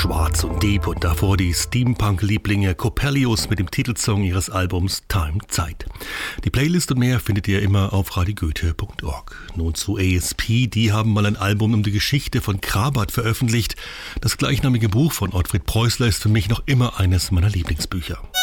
Schwarz und Deep und davor die Steampunk-Lieblinge Coppelius mit dem Titelsong ihres Albums Time Zeit. Die Playlist und mehr findet ihr immer auf radiogoethe.org. Nun zu ASP, die haben mal ein Album um die Geschichte von Krabat veröffentlicht. Das gleichnamige Buch von Ottfried Preußler ist für mich noch immer eines meiner Lieblingsbücher.